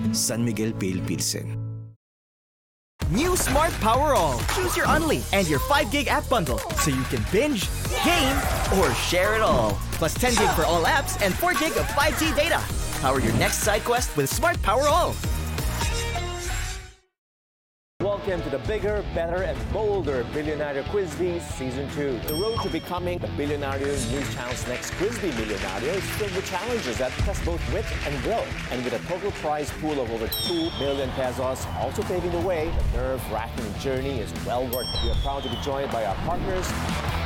San Miguel Pale Pilsen. New Smart Power All. Choose your Unli and your 5 gig app bundle so you can binge, game, or share it all. Plus 10 gig for all apps and 4 gig of 5G data. Power your next side quest with Smart Power All. Welcome to the bigger, better, and bolder Billionario Quiz Bee Season 2. The road to becoming the Billionario News Channel's next Quiz Bee Millionario is filled with challenges that test both wit and will. And with a total prize pool of over 2 million pesos also paving the way, the nerve-wracking journey is well worth it. We are proud to be joined by our partners,